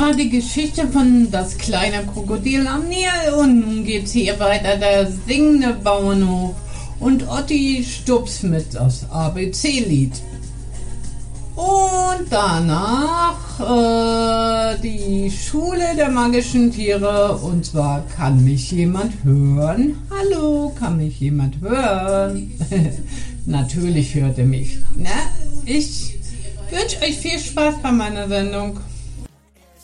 war die Geschichte von das kleine Krokodil am Nil und nun geht's hier weiter, der singende Bauernhof und Otti Stups mit das ABC-Lied. Und danach die Schule der magischen Tiere, und zwar kann mich jemand hören? Hallo, kann mich jemand hören? Natürlich hört ihr mich. Na, ich wünsche euch viel Spaß bei meiner Sendung.